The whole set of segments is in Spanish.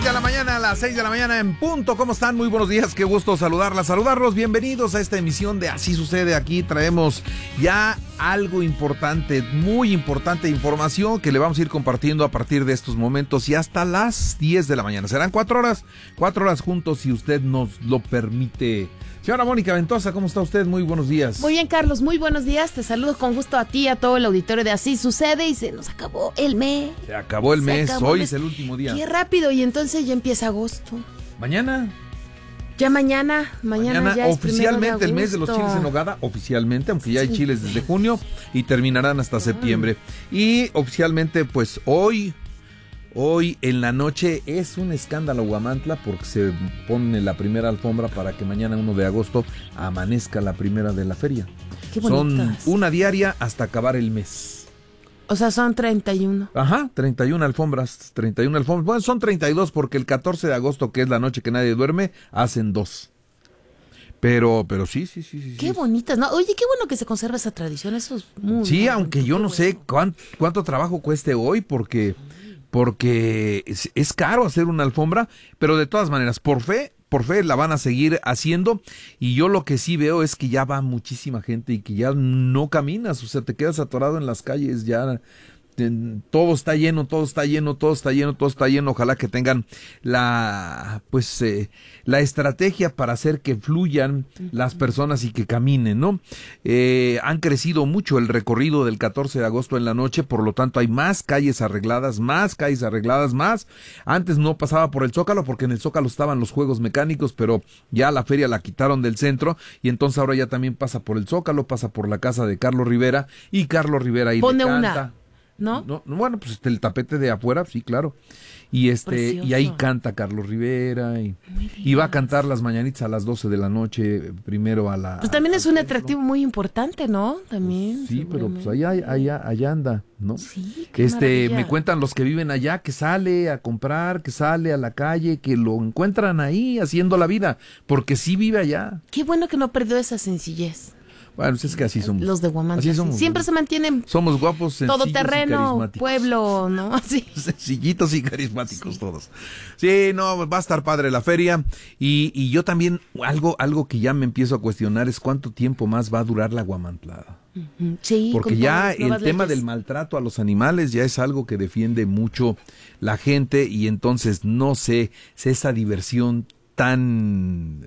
de la mañana, a las 6 de la mañana en punto. ¿Cómo están? Muy buenos días, qué gusto saludarlos. Bienvenidos a esta emisión de Así Sucede. Aquí traemos ya algo importante, muy importante información que le vamos a ir compartiendo a partir de estos momentos y hasta las 10 de la mañana. Serán 4 horas juntos si usted nos lo permite. Señora Mónica Ventosa, ¿cómo está usted? Muy buenos días. Muy bien, Carlos, muy buenos días. Te saludo con gusto a ti, a todo el auditorio de Así Sucede, y se nos acabó el mes. Se acabó el mes, hoy es el último día. Qué rápido, y entonces ya empieza agosto. ¿Mañana? Ya mañana ya es oficialmente el mes de los chiles en nogada, oficialmente, aunque ya hay chiles desde junio y terminarán hasta septiembre. Y oficialmente, pues hoy en la noche es un escándalo Huamantla porque se pone la primera alfombra para que mañana 1 de agosto amanezca la primera de la feria. Qué bonitas. Son una diaria hasta acabar el mes. O sea, son 31. Ajá, 31 alfombras. Bueno, son 32 porque el 14 de agosto, que es la noche que nadie duerme, hacen 2. Pero sí. Qué bonitas, ¿no? Oye, qué bueno que se conserva esa tradición, eso es muy Sí, bonito, aunque yo no sé cuánto trabajo cueste hoy porque es caro hacer una alfombra, pero de todas maneras, por fe la van a seguir haciendo, y yo lo que sí veo es que ya va muchísima gente y que ya no caminas, o sea, te quedas atorado en las calles, ya todo está lleno, ojalá que tengan la estrategia para hacer que fluyan las personas y que caminen, ¿no? Han crecido mucho el recorrido del 14 de agosto en la noche, por lo tanto hay más calles arregladas, más. Antes no pasaba por el Zócalo porque en el Zócalo estaban los juegos mecánicos, pero ya la feria la quitaron del centro y entonces ahora ya también pasa por el Zócalo, pasa por la casa de Carlos Rivera, y Carlos Rivera ahí pone le canta. una. ¿No? Bueno, pues el tapete de afuera, sí, claro. Y y ahí canta Carlos Rivera y va a cantar las mañanitas a las 12 de la noche, primero a la... Pues también es un atractivo muy importante, ¿no? También. Pues sí, pero pues allá anda, ¿no? Sí, qué maravilla. Me cuentan los que viven allá que sale a comprar, que sale a la calle, que lo encuentran ahí haciendo la vida, porque sí vive allá. Qué bueno que no perdió esa sencillez. Bueno, es que así somos. Los de Huamantla. Así somos. Siempre se mantienen. Somos guapos, sencillos todoterreno, y carismáticos. pueblo, ¿no? Sí. Sencillitos y carismáticos todos. Sí, no, va a estar padre la feria. Y yo también, algo que ya me empiezo a cuestionar es cuánto tiempo más va a durar la Huamantlada. Sí, porque ya el tema del maltrato a los animales ya es algo que defiende mucho la gente, y entonces no sé si esa diversión tan...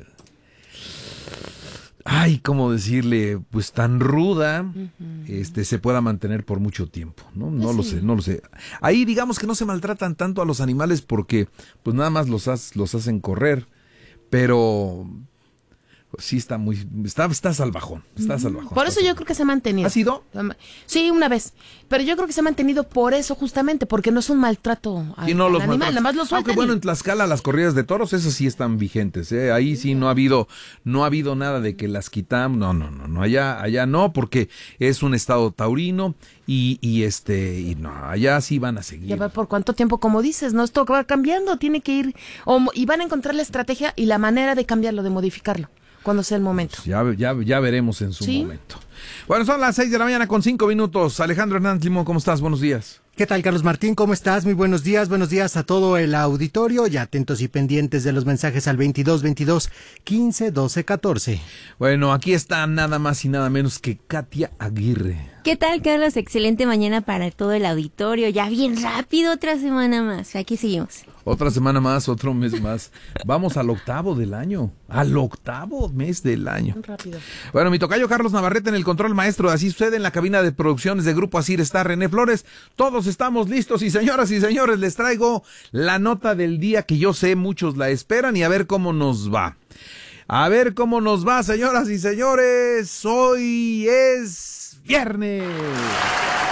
¿cómo decirle? Pues tan ruda, se pueda mantener por mucho tiempo, ¿no? No lo sé. Ahí digamos que no se maltratan tanto a los animales porque pues nada más los hacen correr, pero pues sí está salvajón, Por eso yo creo que se ha mantenido. ¿Ha sido? Sí, una vez. Pero yo creo que se ha mantenido por eso justamente, porque no es un maltrato al animal, nada más lo sueltan. Aunque bueno, en Tlaxcala las corridas de toros, esas sí están vigentes, ¿eh? Ahí sí no ha habido nada de que las quitamos, no, allá no, porque es un estado taurino y no, allá sí van a seguir. Ya va por cuánto tiempo, como dices, ¿no? Esto va cambiando, tiene que ir, y van a encontrar la estrategia y la manera de cambiarlo, de modificarlo, cuando sea el momento. Pues ya veremos en su momento. Bueno, son las 6 de la mañana con 5 minutos. Alejandro Hernández Limón, ¿cómo estás? Buenos días. ¿Qué tal, Carlos Martín? ¿Cómo estás? Muy buenos días a todo el auditorio, ya atentos y pendientes de los mensajes al 22 15 12 14. Bueno, aquí está nada más y nada menos que Katia Aguirre. ¿Qué tal, Carlos? Excelente mañana para todo el auditorio, ya bien rápido, otra semana más, aquí seguimos. Otra semana más, otro mes más. Vamos al octavo del año. Al octavo mes del año. Muy rápido. Bueno, mi tocayo Carlos Navarrete en el control maestro de Así Sucede, en la cabina de producciones de Grupo Asir está René Flores. Todos estamos listos y señoras y señores, les traigo la nota del día que yo sé muchos la esperan y a ver cómo nos va. A ver cómo nos va, señoras y señores. Hoy es viernes.